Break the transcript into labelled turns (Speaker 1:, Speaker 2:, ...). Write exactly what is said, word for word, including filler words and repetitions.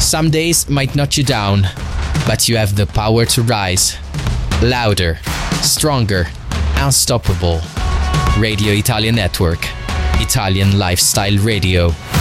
Speaker 1: Some days might knock you down, but you have the power to rise. Louder, stronger, unstoppable. Radio Italia Network. Italian Lifestyle Radio.